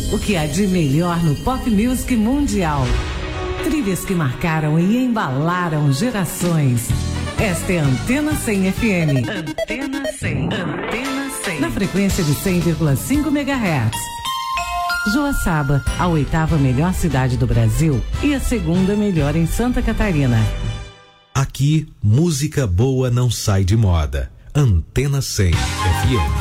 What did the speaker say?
O que há de melhor no pop music mundial. Trilhas que marcaram e embalaram gerações. Esta é a Antena 100 FM. Antena 100. Antena 100. Na frequência de 100,5 MHz. Joaçaba, a 8ª melhor cidade do Brasil e a 2ª melhor em Santa Catarina. Aqui, música boa não sai de moda. Antena 100 FM.